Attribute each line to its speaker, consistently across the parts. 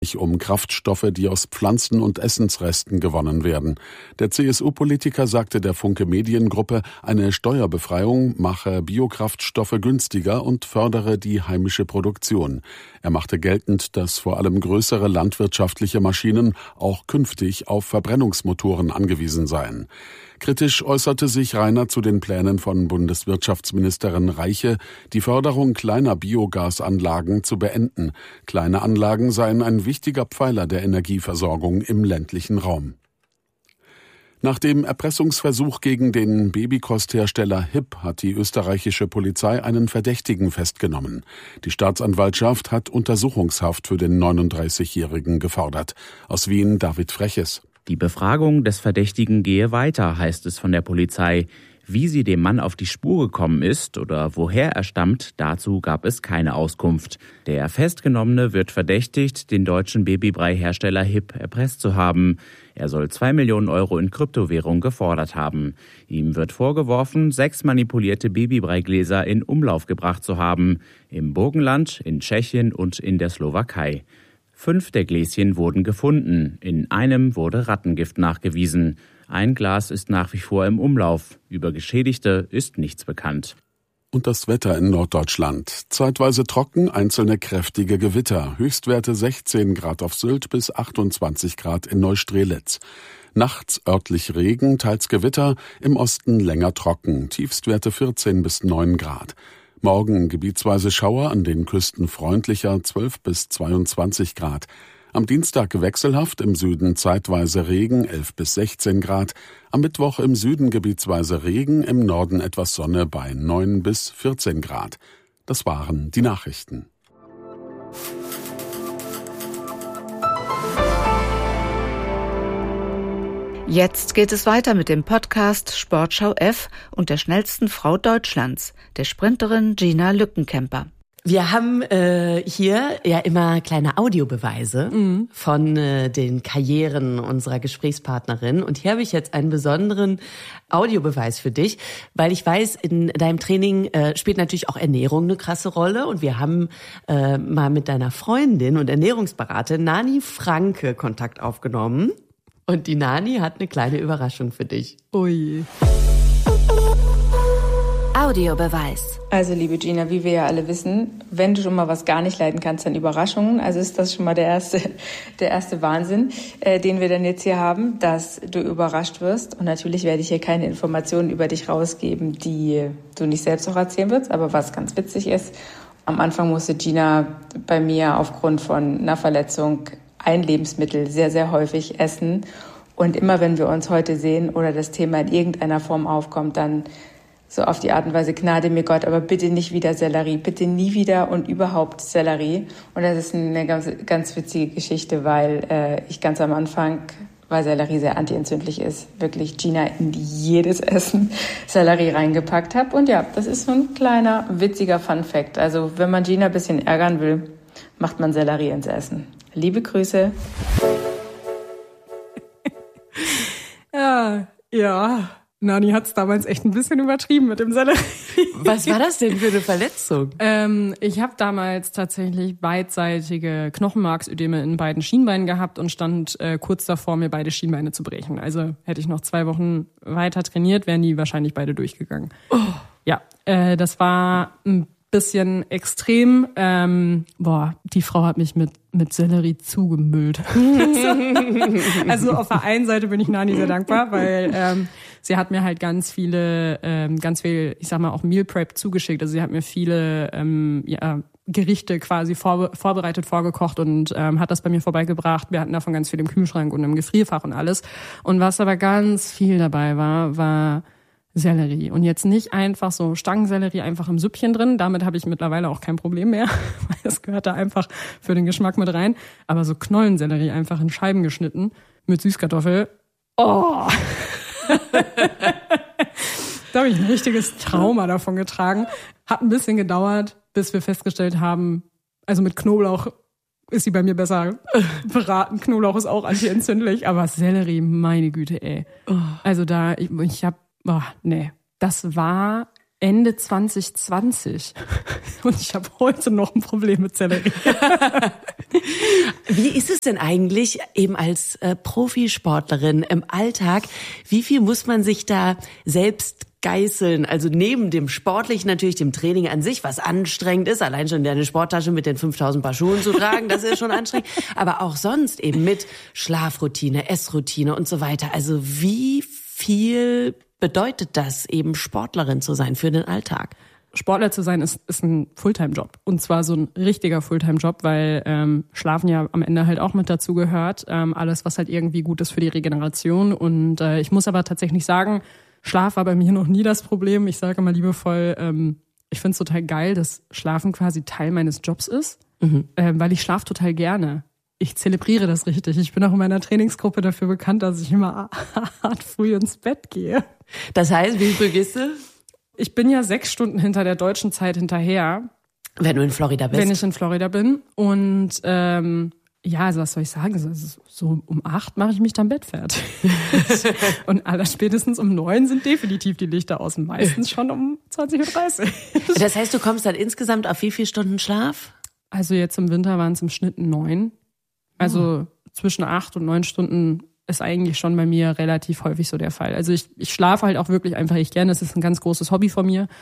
Speaker 1: um Kraftstoffe, die aus Pflanzen- und Essensresten gewonnen werden. Der CSU-Politiker sagte der Funke Mediengruppe, eine Steuerbefreiung mache Biokraftstoffe günstiger und fördere die heimische Produktion. Er machte geltend, dass vor allem größere landwirtschaftliche Maschinen auch künftig auf Verbrennungsmotoren angewiesen seien. Kritisch äußerte sich Reiner zu den Plänen von Bundeswirtschaftsministerin Reiche, die Förderung kleiner Biogasanlagen zu beenden. Kleine Anlagen seien ein wichtiger Pfeiler der Energieversorgung im ländlichen Raum. Nach dem Erpressungsversuch gegen den Babykosthersteller HIP hat die österreichische Polizei einen Verdächtigen festgenommen. Die Staatsanwaltschaft hat Untersuchungshaft für den 39-Jährigen gefordert. Aus Wien David Freches.
Speaker 2: Die Befragung des Verdächtigen gehe weiter, heißt es von der Polizei. Wie sie dem Mann auf die Spur gekommen ist oder woher er stammt, dazu gab es keine Auskunft. Der Festgenommene wird verdächtigt, den deutschen Babybrei-Hersteller HIP erpresst zu haben. Er soll 2 Millionen Euro in Kryptowährung gefordert haben. Ihm wird vorgeworfen, 6 manipulierte Babybreigläser in Umlauf gebracht zu haben. Im Burgenland, in Tschechien und in der Slowakei. 5 der Gläschen wurden gefunden. In einem wurde Rattengift nachgewiesen. Ein Glas ist nach wie vor im Umlauf. Über Geschädigte ist nichts bekannt.
Speaker 1: Und das Wetter in Norddeutschland. Zeitweise trocken, einzelne kräftige Gewitter. Höchstwerte 16 Grad auf Sylt bis 28 Grad in Neustrelitz. Nachts örtlich Regen, teils Gewitter, im Osten länger trocken. Tiefstwerte 14 bis 9 Grad. Morgen gebietsweise Schauer, an den Küsten freundlicher 12 bis 22 Grad. Am Dienstag wechselhaft, im Süden zeitweise Regen 11 bis 16 Grad. Am Mittwoch im Süden gebietsweise Regen, im Norden etwas Sonne bei 9 bis 14 Grad. Das waren die Nachrichten.
Speaker 3: Jetzt geht es weiter mit dem Podcast Sportschau F und der schnellsten Frau Deutschlands, der Sprinterin Gina Lückenkämper.
Speaker 4: Wir haben hier ja immer kleine Audiobeweise von den Karrieren unserer Gesprächspartnerin. Und hier habe ich jetzt einen besonderen Audiobeweis für dich, weil ich weiß, in deinem Training spielt natürlich auch Ernährung eine krasse Rolle. Und wir haben mal mit deiner Freundin und Ernährungsberaterin Nani Franke Kontakt aufgenommen. Und die Nani hat eine kleine Überraschung für dich.
Speaker 5: Ui.
Speaker 3: Audiobeweis.
Speaker 6: Also liebe Gina, wie wir ja alle wissen, wenn du schon mal was gar nicht leiden kannst, dann Überraschungen. Also ist das schon mal der erste Wahnsinn, den wir dann jetzt hier haben, dass du überrascht wirst. Und natürlich werde ich hier keine Informationen über dich rausgeben, die du nicht selbst noch erzählen wirst. Aber was ganz witzig ist, am Anfang musste Gina bei mir aufgrund von einer Verletzung ein Lebensmittel sehr, sehr häufig essen. Und immer wenn wir uns heute sehen oder das Thema in irgendeiner Form aufkommt, dann so auf die Art und Weise, Gnade mir Gott, aber bitte nicht wieder Sellerie, bitte nie wieder und überhaupt Sellerie. Und das ist eine ganz, ganz witzige Geschichte, weil ich ganz am Anfang, weil Sellerie sehr antientzündlich ist, wirklich Gina in jedes Essen Sellerie reingepackt habe. Und ja, das ist so ein kleiner, witziger Fun-Fact. Also wenn man Gina ein bisschen ärgern will, macht man Sellerie ins Essen. Liebe Grüße.
Speaker 5: Ja. Nani hat's damals echt ein bisschen übertrieben mit dem Sellerie.
Speaker 4: Was war das denn für eine Verletzung?
Speaker 5: Ich habe damals tatsächlich beidseitige Knochenmarksödeme in beiden Schienbeinen gehabt und stand kurz davor, mir beide Schienbeine zu brechen. Also hätte ich noch 2 Wochen weiter trainiert, wären die wahrscheinlich beide durchgegangen. Oh. Ja, das war ein bisschen extrem. Die Frau hat mich mit Sellerie zugemüllt. Also auf der einen Seite bin ich Nani sehr dankbar, weil sie hat mir halt ganz viel, ich sag mal auch Meal Prep zugeschickt. Also sie hat mir viele Gerichte quasi vorbereitet, vorgekocht und hat das bei mir vorbeigebracht. Wir hatten davon ganz viel im Kühlschrank und im Gefrierfach und alles. Und was aber ganz viel dabei war Sellerie. Und jetzt nicht einfach so Stangensellerie einfach im Süppchen drin. Damit habe ich mittlerweile auch kein Problem mehr, weil es gehört da einfach für den Geschmack mit rein. Aber so Knollensellerie einfach in Scheiben geschnitten mit Süßkartoffel. Oh! Da habe ich ein richtiges Trauma davon getragen. Hat ein bisschen gedauert, bis wir festgestellt haben, also mit Knoblauch ist sie bei mir besser beraten. Knoblauch ist auch antientzündlich, aber Sellerie, meine Güte, ey. Also da, das war Ende 2020. Und ich habe heute noch ein Problem mit Sellerie.
Speaker 4: Wie ist es denn eigentlich eben als Profisportlerin im Alltag? Wie viel muss man sich da selbst geißeln? Also neben dem Sportlichen natürlich, dem Training an sich, was anstrengend ist, allein schon deine Sporttasche mit den 5000 Paar Schuhen zu tragen, das ist schon anstrengend. Aber auch sonst eben mit Schlafroutine, Essroutine und so weiter. Also wie viel bedeutet das eben, Sportlerin zu sein für den Alltag?
Speaker 5: Sportler zu sein ist ein Fulltime-Job. Und zwar so ein richtiger Fulltime-Job, weil Schlafen ja am Ende halt auch mit dazu gehört. Alles, was halt irgendwie gut ist für die Regeneration. Und ich muss aber tatsächlich sagen, Schlaf war bei mir noch nie das Problem. Ich sage mal liebevoll, ich finde es total geil, dass Schlafen quasi Teil meines Jobs ist, weil ich schlafe total gerne. Ich zelebriere das richtig. Ich bin auch in meiner Trainingsgruppe dafür bekannt, dass ich immer hart früh ins Bett gehe.
Speaker 4: Das heißt, wie früh gehst du?
Speaker 5: Ich bin ja 6 Stunden hinter der deutschen Zeit hinterher.
Speaker 4: Wenn du in Florida bist.
Speaker 5: Wenn ich in Florida bin. Und also was soll ich sagen? So um 8 mache ich mich dann Bett fertig. Und allerspätestens um 9 sind definitiv die Lichter aus. Meistens schon um 20:30 Uhr.
Speaker 4: Das heißt, du kommst dann insgesamt auf wie viele Stunden Schlaf?
Speaker 5: Also jetzt im Winter waren es im Schnitt 9. Also zwischen 8 und 9 Stunden ist eigentlich schon bei mir relativ häufig so der Fall. Also ich schlafe halt auch wirklich einfach echt gerne. Das ist ein ganz großes Hobby von mir.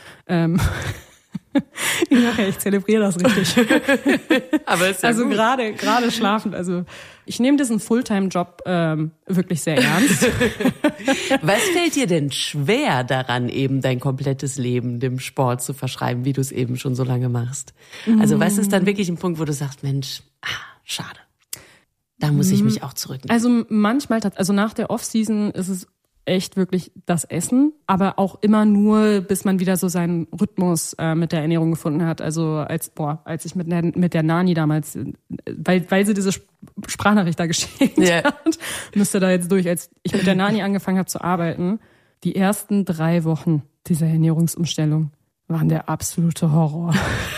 Speaker 5: Ich zelebriere das richtig.
Speaker 4: Aber ist ja
Speaker 5: also
Speaker 4: gut.
Speaker 5: gerade schlafen. Also ich nehme diesen Fulltime-Job wirklich sehr ernst.
Speaker 4: Was fällt dir denn schwer daran, eben dein komplettes Leben dem Sport zu verschreiben, wie du es eben schon so lange machst? Also was ist dann wirklich ein Punkt, wo du sagst, Mensch, schade. Da muss ich mich auch zurücknehmen.
Speaker 5: Also manchmal, also nach der Off-Season ist es echt wirklich das Essen, aber auch immer nur, bis man wieder so seinen Rhythmus mit der Ernährung gefunden hat. Also als ich mit der Nani damals, weil sie diese Sprachnachricht da geschickt hat, müsste da jetzt durch, als ich mit der Nani angefangen habe zu arbeiten, die ersten 3 Wochen dieser Ernährungsumstellung waren der absolute Horror.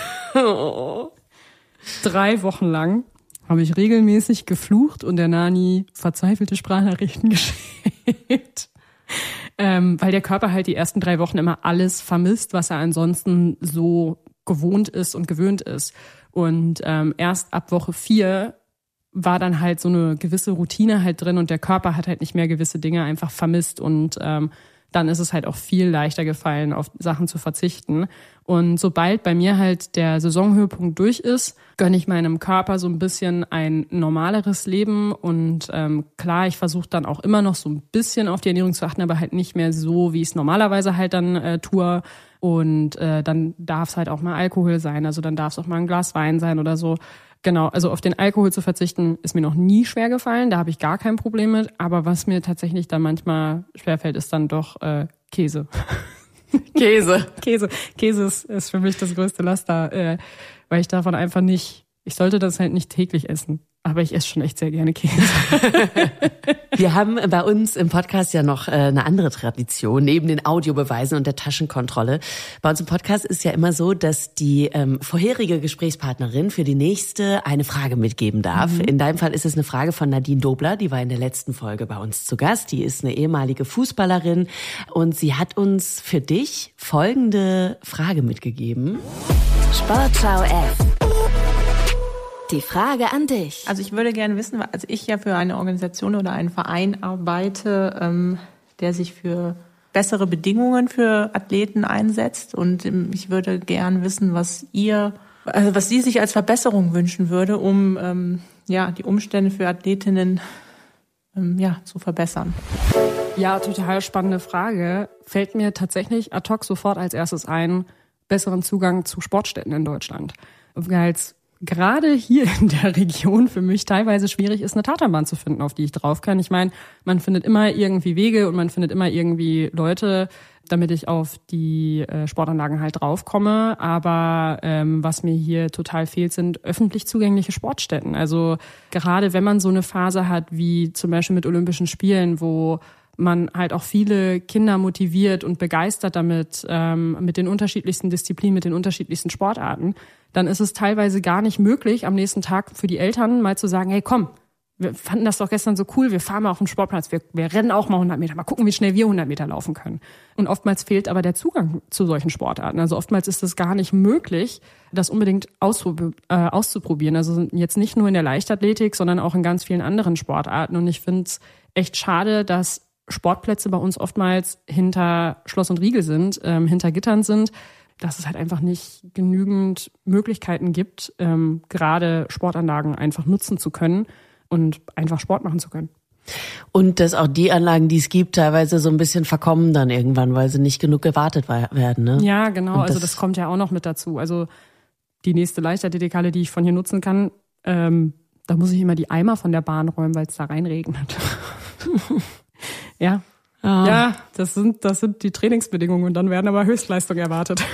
Speaker 5: 3 Wochen lang habe ich regelmäßig geflucht und der Nani verzweifelte Sprachnachrichten geschickt. Weil der Körper halt die ersten 3 Wochen immer alles vermisst, was er ansonsten so gewohnt ist und gewöhnt ist. Und erst ab Woche 4 war dann halt so eine gewisse Routine halt drin und der Körper hat halt nicht mehr gewisse Dinge einfach vermisst und dann ist es halt auch viel leichter gefallen, auf Sachen zu verzichten. Und sobald bei mir halt der Saisonhöhepunkt durch ist, gönne ich meinem Körper so ein bisschen ein normaleres Leben. Und klar, ich versuche dann auch immer noch so ein bisschen auf die Ernährung zu achten, aber halt nicht mehr so, wie ich es normalerweise halt dann tue. Und dann darf es halt auch mal Alkohol sein, also dann darf es auch mal ein Glas Wein sein oder so. Genau, also auf den Alkohol zu verzichten, ist mir noch nie schwer gefallen, da habe ich gar kein Problem mit. Aber was mir tatsächlich dann manchmal schwerfällt, ist dann doch Käse. Käse ist für mich das größte Laster, weil ich davon einfach nicht, ich sollte das halt nicht täglich essen. Aber ich esse schon echt sehr gerne Käse.
Speaker 4: Wir haben bei uns im Podcast ja noch eine andere Tradition, neben den Audiobeweisen und der Taschenkontrolle. Bei uns im Podcast ist ja immer so, dass die vorherige Gesprächspartnerin für die nächste eine Frage mitgeben darf. In deinem Fall ist es eine Frage von Nadine Dobler, die war in der letzten Folge bei uns zu Gast. Die ist eine ehemalige Fußballerin und sie hat uns für dich folgende Frage mitgegeben.
Speaker 7: Sportschau F. Die Frage an dich.
Speaker 8: Also ich würde gerne wissen, also ich ja für eine Organisation oder einen Verein arbeite, der sich für bessere Bedingungen für Athleten einsetzt. Und ich würde gern wissen, was Sie sich als Verbesserung wünschen würde, um die Umstände für Athletinnen zu verbessern.
Speaker 5: Ja, total spannende Frage. Fällt mir tatsächlich ad hoc sofort als erstes ein, besseren Zugang zu Sportstätten in Deutschland. Weil es gerade hier in der Region für mich teilweise schwierig ist, eine Tatanbahn zu finden, auf die ich drauf kann. Ich meine, man findet immer irgendwie Wege und man findet immer irgendwie Leute, damit ich auf die Sportanlagen halt draufkomme. Aber was mir hier total fehlt, sind öffentlich zugängliche Sportstätten. Also gerade wenn man so eine Phase hat, wie zum Beispiel mit Olympischen Spielen, wo man halt auch viele Kinder motiviert und begeistert damit, mit den unterschiedlichsten Disziplinen, mit den unterschiedlichsten Sportarten, dann ist es teilweise gar nicht möglich, am nächsten Tag für die Eltern mal zu sagen, hey komm, wir fanden das doch gestern so cool, wir fahren mal auf den Sportplatz, wir rennen auch mal 100 Meter, mal gucken, wie schnell wir 100 Meter laufen können. Und oftmals fehlt aber der Zugang zu solchen Sportarten. Also oftmals ist es gar nicht möglich, das unbedingt auszuprobieren. Also jetzt nicht nur in der Leichtathletik, sondern auch in ganz vielen anderen Sportarten. Und ich finde es echt schade, dass Sportplätze bei uns oftmals hinter Schloss und Riegel sind, hinter Gittern sind, dass es halt einfach nicht genügend Möglichkeiten gibt, gerade Sportanlagen einfach nutzen zu können und einfach Sport machen zu können.
Speaker 4: Und dass auch die Anlagen, die es gibt, teilweise so ein bisschen verkommen dann irgendwann, weil sie nicht genug gewartet werden. Ne?
Speaker 5: Ja, genau. Also das kommt ja auch noch mit dazu. Also die nächste Leichtathletikhalle, die ich von hier nutzen kann, da muss ich immer die Eimer von der Bahn räumen, weil es da reinregnet. Ja. Ja, das sind die Trainingsbedingungen und dann werden aber Höchstleistungen erwartet.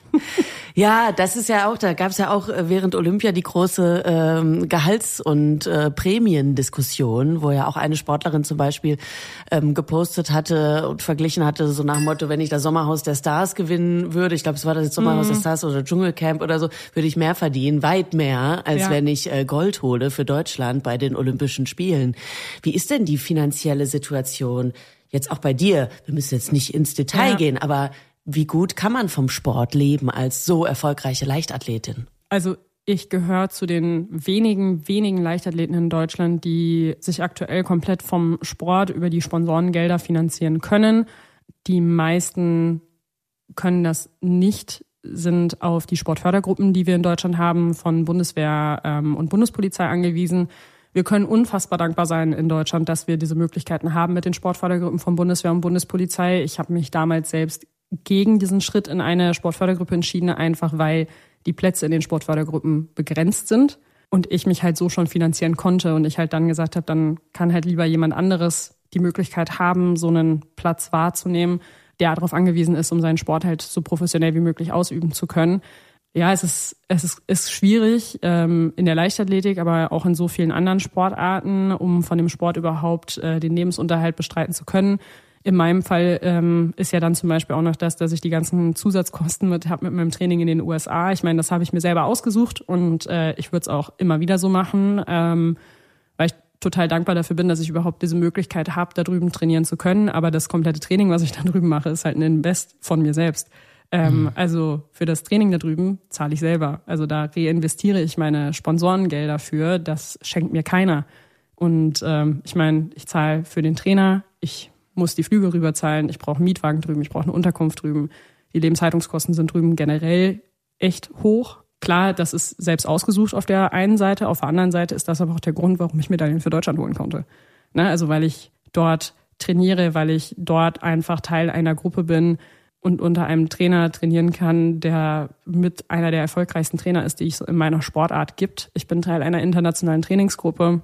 Speaker 4: Ja, das ist ja auch, da gab es ja auch während Olympia die große Gehalts- und Prämiendiskussion, wo ja auch eine Sportlerin zum Beispiel gepostet hatte und verglichen hatte, so nach dem Motto, wenn ich das Sommerhaus der Stars gewinnen würde, ich glaube, es war das Sommerhaus der Stars oder Dschungelcamp oder so, würde ich mehr verdienen, weit mehr, als wenn ich Gold hole für Deutschland bei den Olympischen Spielen. Wie ist denn die finanzielle Situation jetzt auch bei dir? Wir müssen jetzt nicht ins Detail gehen, aber wie gut kann man vom Sport leben als so erfolgreiche Leichtathletin?
Speaker 5: Also ich gehöre zu den wenigen Leichtathleten in Deutschland, die sich aktuell komplett vom Sport über die Sponsorengelder finanzieren können. Die meisten können das nicht, sind auf die Sportfördergruppen, die wir in Deutschland haben, von Bundeswehr und Bundespolizei angewiesen. Wir können unfassbar dankbar sein in Deutschland, dass wir diese Möglichkeiten haben mit den Sportfördergruppen von Bundeswehr und Bundespolizei. Ich habe mich damals selbst gegen diesen Schritt in eine Sportfördergruppe entschieden, einfach weil die Plätze in den Sportfördergruppen begrenzt sind und ich mich halt so schon finanzieren konnte und ich halt dann gesagt habe, dann kann halt lieber jemand anderes die Möglichkeit haben, so einen Platz wahrzunehmen, der darauf angewiesen ist, um seinen Sport halt so professionell wie möglich ausüben zu können. Ja, es ist schwierig in der Leichtathletik, aber auch in so vielen anderen Sportarten, um von dem Sport überhaupt den Lebensunterhalt bestreiten zu können. In meinem Fall ist ja dann zum Beispiel auch noch das, dass ich die ganzen Zusatzkosten habe mit meinem Training in den USA. Ich meine, das habe ich mir selber ausgesucht und ich würde es auch immer wieder so machen, weil ich total dankbar dafür bin, dass ich überhaupt diese Möglichkeit habe, da drüben trainieren zu können. Aber das komplette Training, was ich da drüben mache, ist halt ein Invest von mir selbst. Also für das Training da drüben zahle ich selber. Also da reinvestiere ich meine Sponsorengelder für. Das schenkt mir keiner. Und ich meine, ich zahle für den Trainer, ich muss die Flüge rüberzahlen, ich brauche einen Mietwagen drüben, ich brauche eine Unterkunft drüben. Die Lebenshaltungskosten sind drüben generell echt hoch. Klar, das ist selbst ausgesucht auf der einen Seite, auf der anderen Seite ist das aber auch der Grund, warum ich Medaillen für Deutschland holen konnte. Ne? Also weil ich dort trainiere, weil ich dort einfach Teil einer Gruppe bin und unter einem Trainer trainieren kann, der mit einer der erfolgreichsten Trainer ist, die es in meiner Sportart gibt. Ich bin Teil einer internationalen Trainingsgruppe.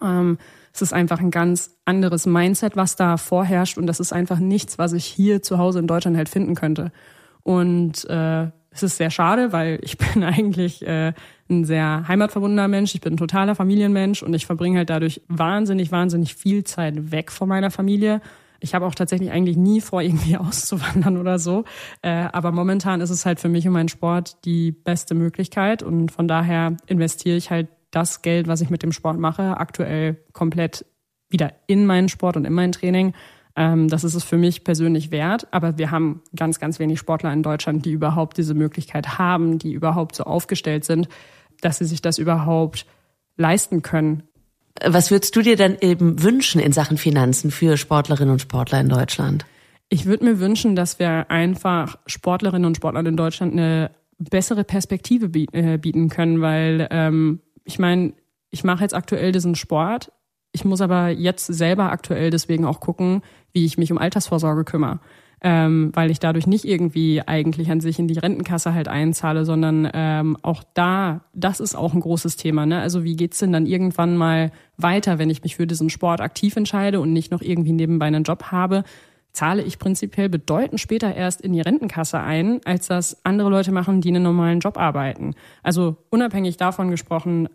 Speaker 5: Es ist einfach ein ganz anderes Mindset, was da vorherrscht und das ist einfach nichts, was ich hier zu Hause in Deutschland halt finden könnte. Und es ist sehr schade, weil ich bin eigentlich ein sehr heimatverbundener Mensch, ich bin ein totaler Familienmensch und ich verbringe halt dadurch wahnsinnig viel Zeit weg von meiner Familie. Ich habe auch tatsächlich eigentlich nie vor, irgendwie auszuwandern oder so. Aber momentan ist es halt für mich und meinen Sport die beste Möglichkeit und von daher investiere ich halt das Geld, was ich mit dem Sport mache, aktuell komplett wieder in meinen Sport und in mein Training. Das ist es für mich persönlich wert. Aber wir haben ganz wenig Sportler in Deutschland, die überhaupt diese Möglichkeit haben, die überhaupt so aufgestellt sind, dass sie sich das überhaupt leisten können.
Speaker 4: Was würdest du dir dann eben wünschen in Sachen Finanzen für Sportlerinnen und Sportler in Deutschland?
Speaker 5: Ich würde mir wünschen, dass wir einfach Sportlerinnen und Sportlern in Deutschland eine bessere Perspektive bieten können, weil ich meine, ich mache jetzt aktuell diesen Sport. Ich muss aber jetzt selber aktuell deswegen auch gucken, wie ich mich um Altersvorsorge kümmere. Weil ich dadurch nicht irgendwie eigentlich an sich in die Rentenkasse halt einzahle, sondern auch das ist auch ein großes Thema. Ne? Also wie geht's denn dann irgendwann mal weiter, wenn ich mich für diesen Sport aktiv entscheide und nicht noch irgendwie nebenbei einen Job habe? Zahle ich prinzipiell bedeutend später erst in die Rentenkasse ein, als das andere Leute machen, die einen normalen Job arbeiten. Also unabhängig davon gesprochen,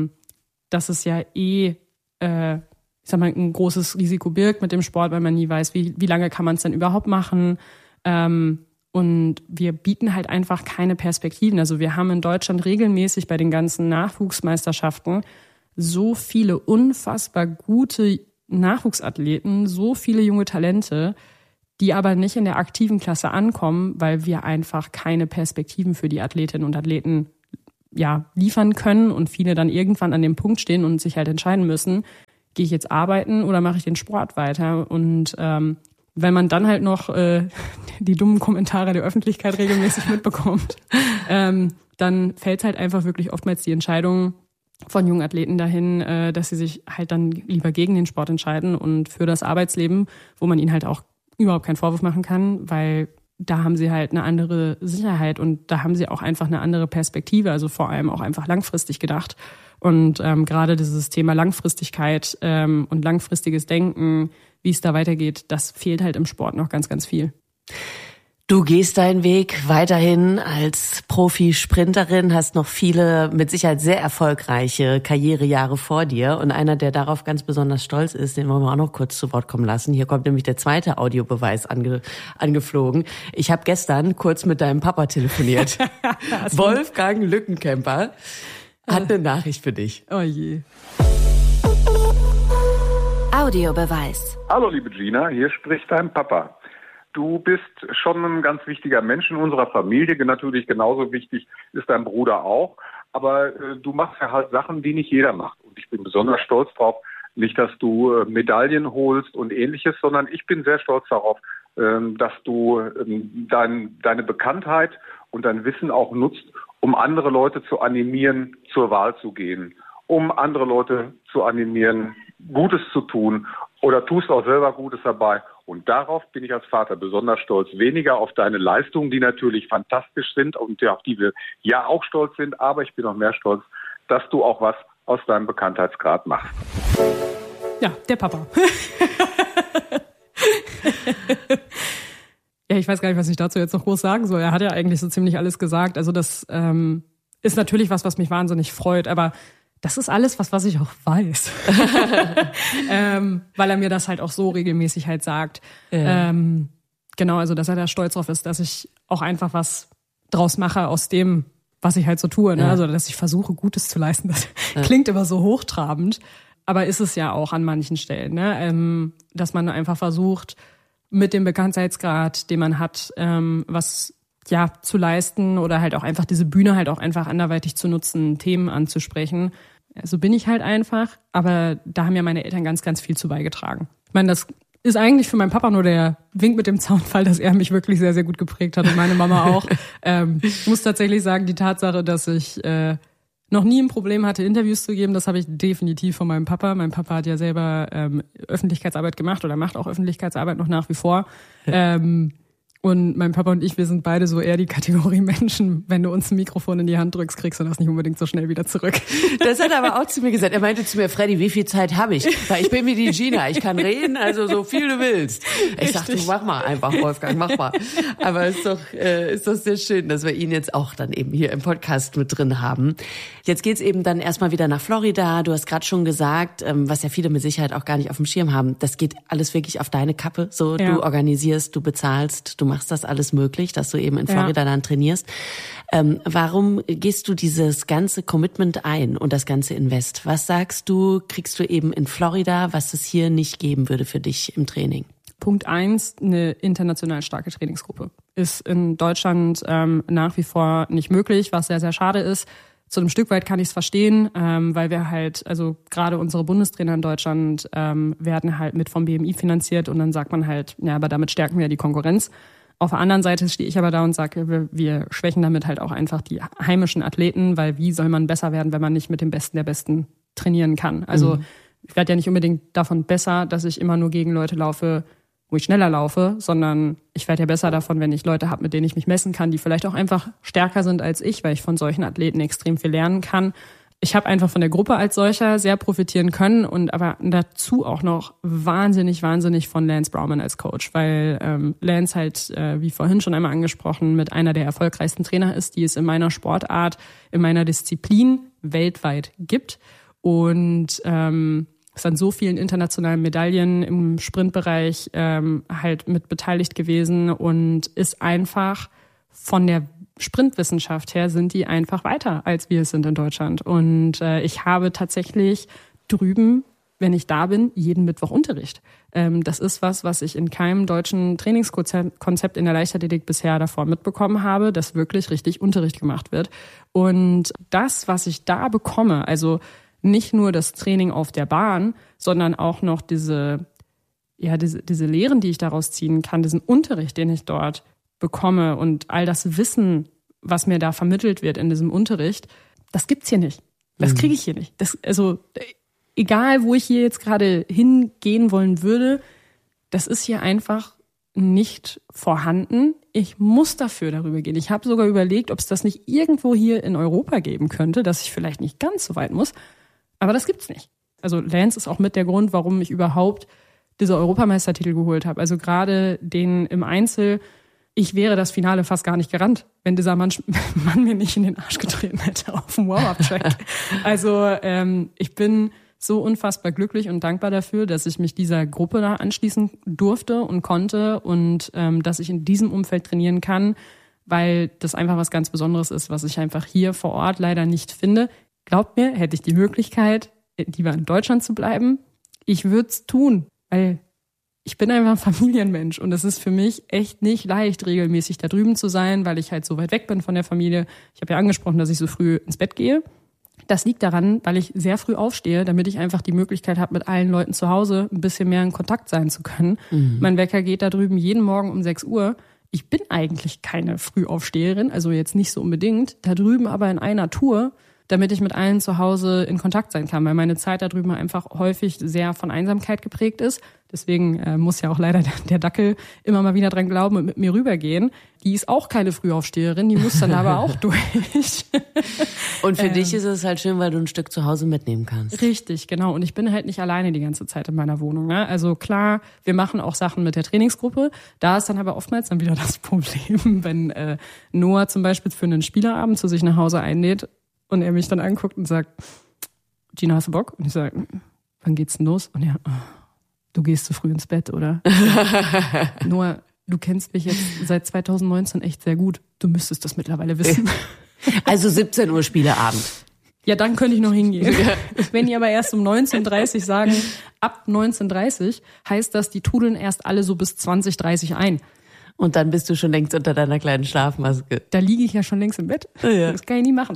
Speaker 5: dass es ja ein großes Risiko birgt mit dem Sport, weil man nie weiß, wie lange kann man es denn überhaupt machen. Und wir bieten halt einfach keine Perspektiven. Also wir haben in Deutschland regelmäßig bei den ganzen Nachwuchsmeisterschaften so viele unfassbar gute Nachwuchsathleten, so viele junge Talente, die aber nicht in der aktiven Klasse ankommen, weil wir einfach keine Perspektiven für die Athletinnen und Athleten liefern können und viele dann irgendwann an dem Punkt stehen und sich halt entscheiden müssen, gehe ich jetzt arbeiten oder mache ich den Sport weiter? Und wenn man dann halt noch die dummen Kommentare der Öffentlichkeit regelmäßig mitbekommt, dann fällt halt einfach wirklich oftmals die Entscheidung von jungen Athleten dahin, dass sie sich halt dann lieber gegen den Sport entscheiden und für das Arbeitsleben, wo man ihnen halt auch überhaupt keinen Vorwurf machen kann, weil da haben sie halt eine andere Sicherheit und da haben sie auch einfach eine andere Perspektive, also vor allem auch einfach langfristig gedacht. Und gerade dieses Thema Langfristigkeit und langfristiges Denken, wie es da weitergeht, das fehlt halt im Sport noch ganz, ganz viel.
Speaker 4: Du gehst deinen Weg weiterhin als Profisprinterin, hast noch viele, mit Sicherheit sehr erfolgreiche Karrierejahre vor dir. Und einer, der darauf ganz besonders stolz ist, den wollen wir auch noch kurz zu Wort kommen lassen. Hier kommt nämlich der zweite Audiobeweis angeflogen. Ich habe gestern kurz mit deinem Papa telefoniert. Wolfgang Lückenkemper hat eine Nachricht für dich.
Speaker 5: Oh je.
Speaker 7: Audiobeweis.
Speaker 9: Hallo liebe Gina, hier spricht dein Papa. Du bist schon ein ganz wichtiger Mensch in unserer Familie. Natürlich genauso wichtig ist dein Bruder auch. Aber du machst ja halt Sachen, die nicht jeder macht. Und ich bin besonders stolz drauf, nicht, dass du Medaillen holst und Ähnliches, sondern ich bin sehr stolz darauf, dass du deine Bekanntheit und dein Wissen auch nutzt, um andere Leute zu animieren, zur Wahl zu gehen. Um andere Leute zu animieren, Gutes zu tun. Oder tust auch selber Gutes dabei. Und darauf bin ich als Vater besonders stolz. Weniger auf deine Leistungen, die natürlich fantastisch sind und auf die wir ja auch stolz sind. Aber ich bin noch mehr stolz, dass du auch was aus deinem Bekanntheitsgrad machst.
Speaker 5: Ja, der Papa. Ja, ich weiß gar nicht, was ich dazu jetzt noch groß sagen soll. Er hat ja eigentlich so ziemlich alles gesagt. Also das ist natürlich was mich wahnsinnig freut. Aber das ist alles, was ich auch weiß. Weil er mir das halt auch so regelmäßig halt sagt. Ja. Genau, also dass er da stolz drauf ist, dass ich auch einfach was draus mache aus dem, was ich halt so tue. Ne? Ja. Also dass ich versuche, Gutes zu leisten. Das klingt immer so hochtrabend, aber ist es ja auch an manchen Stellen. Ne? Dass man einfach versucht, mit dem Bekanntheitsgrad, den man hat, was zu leisten oder halt auch einfach diese Bühne halt auch einfach anderweitig zu nutzen, Themen anzusprechen. So bin ich halt einfach, aber da haben ja meine Eltern ganz, ganz viel zu beigetragen. Ich meine, das ist eigentlich für meinen Papa nur der Wink mit dem Zaunfall, dass er mich wirklich sehr, sehr gut geprägt hat und meine Mama auch. Ich muss tatsächlich sagen, die Tatsache, dass ich noch nie ein Problem hatte, Interviews zu geben, das habe ich definitiv von meinem Papa. Mein Papa hat ja selber Öffentlichkeitsarbeit gemacht oder macht auch Öffentlichkeitsarbeit noch nach wie vor. Und mein Papa und ich, wir sind beide so eher die Kategorie Menschen, wenn du uns ein Mikrofon in die Hand drückst, kriegst du das nicht unbedingt so schnell wieder zurück.
Speaker 4: Das hat er aber auch zu mir gesagt. Er meinte zu mir, Freddy, wie viel Zeit habe ich? Weil ich bin wie die Gina, ich kann reden, also so viel du willst. Ich sagte, mach mal einfach, Wolfgang, mach mal. Aber ist doch sehr schön, dass wir ihn jetzt auch dann eben hier im Podcast mit drin haben. Jetzt geht's eben dann erstmal wieder nach Florida. Du hast gerade schon gesagt, was ja viele mit Sicherheit auch gar nicht auf dem Schirm haben, das geht alles wirklich auf deine Kappe. So, ja. Du organisierst, du bezahlst, du machst das alles möglich, dass du eben in Florida dann trainierst. Warum gehst du dieses ganze Commitment ein und das ganze Invest? Was sagst du, kriegst du eben in Florida, was es hier nicht geben würde für dich im Training?
Speaker 5: Punkt 1, eine international starke Trainingsgruppe. Ist in Deutschland nach wie vor nicht möglich, was sehr, sehr schade ist. Zu einem Stück weit kann ich es verstehen, weil wir halt, also gerade unsere Bundestrainer in Deutschland werden halt mit vom BMI finanziert und dann sagt man halt, ja, aber damit stärken wir ja die Konkurrenz. Auf der anderen Seite stehe ich aber da und sage, wir schwächen damit halt auch einfach die heimischen Athleten, weil wie soll man besser werden, wenn man nicht mit dem Besten der Besten trainieren kann? Also ich werde ja nicht unbedingt davon besser, dass ich immer nur gegen Leute laufe, wo ich schneller laufe, sondern ich werde ja besser davon, wenn ich Leute habe, mit denen ich mich messen kann, die vielleicht auch einfach stärker sind als ich, weil ich von solchen Athleten extrem viel lernen kann. Ich habe einfach von der Gruppe als solcher sehr profitieren können und aber dazu auch noch wahnsinnig von Lance Brauman als Coach, weil Lance halt, wie vorhin schon einmal angesprochen, mit einer der erfolgreichsten Trainer ist, die es in meiner Sportart, in meiner Disziplin weltweit gibt und ist an so vielen internationalen Medaillen im Sprintbereich halt mit beteiligt gewesen und ist einfach von der Sprintwissenschaft her sind die einfach weiter, als wir es sind in Deutschland. Und ich habe tatsächlich drüben, wenn ich da bin, jeden Mittwoch Unterricht. Das ist was ich in keinem deutschen Trainingskonzept in der Leichtathletik bisher davor mitbekommen habe, dass wirklich richtig Unterricht gemacht wird. Und das, was ich da bekomme, also nicht nur das Training auf der Bahn, sondern auch noch diese Lehren, die ich daraus ziehen kann, diesen Unterricht, den ich dort bekomme und all das Wissen, was mir da vermittelt wird in diesem Unterricht, das gibt's hier nicht. Das kriege ich hier nicht. Egal, wo ich hier jetzt gerade hingehen wollen würde, das ist hier einfach nicht vorhanden. Ich muss dafür darüber gehen. Ich habe sogar überlegt, ob es das nicht irgendwo hier in Europa geben könnte, dass ich vielleicht nicht ganz so weit muss. Aber das gibt's nicht. Also Lance ist auch mit der Grund, warum ich überhaupt diese Europameistertitel geholt habe. Also gerade den im Einzel, ich wäre das Finale fast gar nicht gerannt, wenn dieser Mann mir nicht in den Arsch getreten hätte auf dem Warm-Up-Track. Also ich bin so unfassbar glücklich und dankbar dafür, dass ich mich dieser Gruppe da anschließen durfte und konnte und dass ich in diesem Umfeld trainieren kann, weil das einfach was ganz Besonderes ist, was ich einfach hier vor Ort leider nicht finde. Glaubt mir, hätte ich die Möglichkeit, lieber in Deutschland zu bleiben, ich würde es tun, weil ich bin einfach ein Familienmensch und es ist für mich echt nicht leicht, regelmäßig da drüben zu sein, weil ich halt so weit weg bin von der Familie. Ich habe ja angesprochen, dass ich so früh ins Bett gehe. Das liegt daran, weil ich sehr früh aufstehe, damit ich einfach die Möglichkeit habe, mit allen Leuten zu Hause ein bisschen mehr in Kontakt sein zu können. Mein Wecker geht da drüben jeden Morgen um 6 Uhr. Ich bin eigentlich keine Frühaufsteherin, also jetzt nicht so unbedingt. Da drüben aber in einer Tour, damit ich mit allen zu Hause in Kontakt sein kann, weil meine Zeit da drüben einfach häufig sehr von Einsamkeit geprägt ist. Deswegen muss ja auch leider der Dackel immer mal wieder dran glauben und mit mir rübergehen. Die ist auch keine Frühaufsteherin, die muss dann aber auch durch.
Speaker 4: Und für dich ist es halt schön, weil du ein Stück zu Hause mitnehmen kannst.
Speaker 5: Richtig, genau. Und ich bin halt nicht alleine die ganze Zeit in meiner Wohnung. Ne? Also klar, wir machen auch Sachen mit der Trainingsgruppe. Da ist dann aber oftmals dann wieder das Problem, wenn Noah zum Beispiel für einen Spielerabend zu sich nach Hause einlädt und er mich dann anguckt und sagt, Gina, hast du Bock? Und ich sage, wann geht's denn los? Und er, du gehst zu früh ins Bett, oder? Noah, du kennst mich jetzt seit 2019 echt sehr gut. Du müsstest das mittlerweile wissen.
Speaker 4: Also 17 Uhr Spieleabend.
Speaker 5: Ja, dann könnte ich noch hingehen. Wenn die aber erst um 19:30 sagen, ab 19:30 heißt das, die trudeln erst alle so bis 20:30 ein.
Speaker 4: Und dann bist du schon längst unter deiner kleinen Schlafmaske.
Speaker 5: Da liege ich ja schon längst im Bett. Ja. Das kann ich nie machen.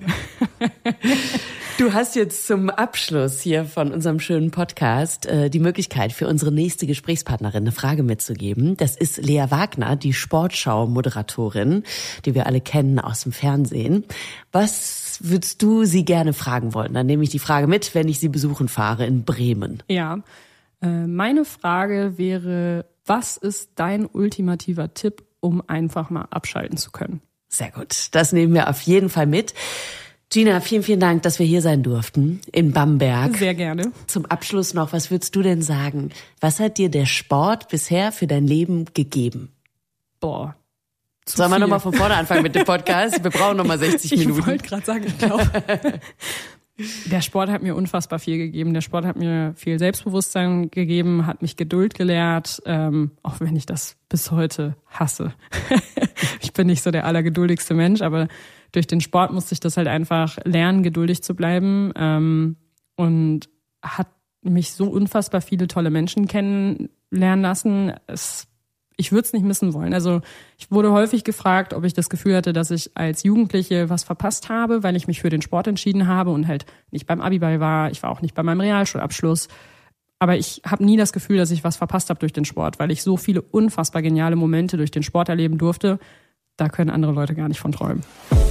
Speaker 4: Du hast jetzt zum Abschluss hier von unserem schönen Podcast die Möglichkeit für unsere nächste Gesprächspartnerin eine Frage mitzugeben. Das ist Lea Wagner, die Sportschau-Moderatorin, die wir alle kennen aus dem Fernsehen. Was würdest du sie gerne fragen wollen? Dann nehme ich die Frage mit, wenn ich sie besuchen fahre in Bremen.
Speaker 5: Ja, meine Frage wäre, was ist dein ultimativer Tipp, um einfach mal abschalten zu können?
Speaker 4: Sehr gut, das nehmen wir auf jeden Fall mit. Gina, vielen, vielen Dank, dass wir hier sein durften in Bamberg.
Speaker 5: Sehr gerne.
Speaker 4: Zum Abschluss noch, was würdest du denn sagen? Was hat dir der Sport bisher für dein Leben gegeben?
Speaker 5: Boah.
Speaker 4: Sollen wir nochmal von vorne anfangen mit dem Podcast? Wir brauchen nochmal 60 Minuten.
Speaker 5: Ich wollte gerade sagen, ich glaube, der Sport hat mir unfassbar viel gegeben. Der Sport hat mir viel Selbstbewusstsein gegeben, hat mich Geduld gelehrt, auch wenn ich das bis heute hasse. Ich bin nicht so der allergeduldigste Mensch, aber durch den Sport musste ich das halt einfach lernen, geduldig zu bleiben, und hat mich so unfassbar viele tolle Menschen kennenlernen lassen. Ich würde es nicht missen wollen. Also ich wurde häufig gefragt, ob ich das Gefühl hatte, dass ich als Jugendliche was verpasst habe, weil ich mich für den Sport entschieden habe und halt nicht beim Abiball war. Ich war auch nicht bei meinem Realschulabschluss. Aber ich habe nie das Gefühl, dass ich was verpasst habe durch den Sport, weil ich so viele unfassbar geniale Momente durch den Sport erleben durfte. Da können andere Leute gar nicht von träumen.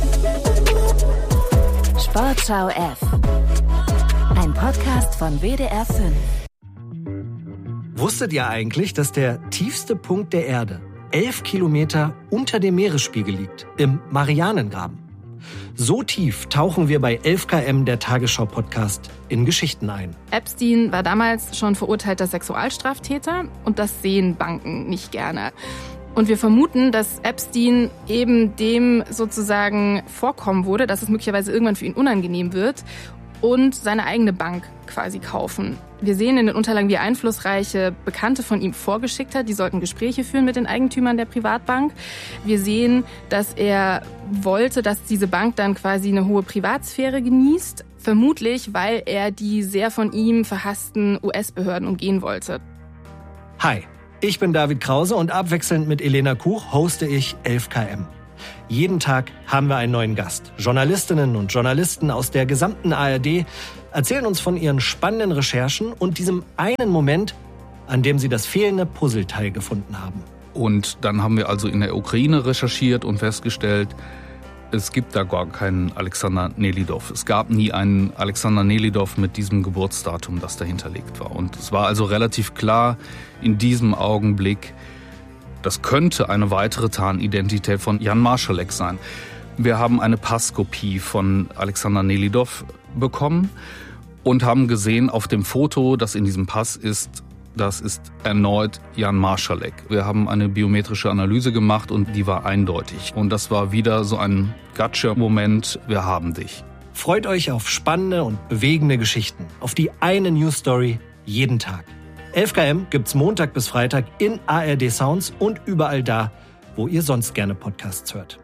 Speaker 7: Sportschau F. Ein Podcast von WDR 5.
Speaker 10: Wusstet ihr eigentlich, dass der tiefste Punkt der Erde 11 Kilometer unter dem Meeresspiegel liegt, im Marianengraben? So tief tauchen wir bei 11 km der Tagesschau-Podcast in Geschichten ein.
Speaker 11: Epstein war damals schon verurteilter Sexualstraftäter und das sehen Banken nicht gerne. Und wir vermuten, dass Epstein eben dem sozusagen vorkommen wurde, dass es möglicherweise irgendwann für ihn unangenehm wird und seine eigene Bank quasi kaufen Wir sehen in den Unterlagen, wie einflussreiche Bekannte von ihm vorgeschickt hat. Die sollten Gespräche führen mit den Eigentümern der Privatbank. Wir sehen, dass er wollte, dass diese Bank dann quasi eine hohe Privatsphäre genießt. Vermutlich, weil er die sehr von ihm verhassten US-Behörden umgehen wollte.
Speaker 10: Hi, ich bin David Krause und abwechselnd mit Elena Kuch hoste ich 11KM. Jeden Tag haben wir einen neuen Gast. Journalistinnen und Journalisten aus der gesamten ARD erzählen uns von ihren spannenden Recherchen und diesem einen Moment, an dem sie das fehlende Puzzleteil gefunden haben.
Speaker 12: Und dann haben wir also in der Ukraine recherchiert und festgestellt, es gibt da gar keinen Alexander Nelidow. Es gab nie einen Alexander Nelidow mit diesem Geburtsdatum, das dahinterlegt war. Und es war also relativ klar in diesem Augenblick, das könnte eine weitere Tarnidentität von Jan Marschalek sein. Wir haben eine Passkopie von Alexander Nelidow bekommen und haben gesehen auf dem Foto, das in diesem Pass ist, das ist erneut Jan Marschalek. Wir haben eine biometrische Analyse gemacht und die war eindeutig. Und das war wieder so ein Gotcha-Moment, wir haben dich.
Speaker 10: Freut euch auf spannende und bewegende Geschichten, auf die eine News-Story jeden Tag. 11KM gibt's Montag bis Freitag in ARD Sounds und überall da, wo ihr sonst gerne Podcasts hört.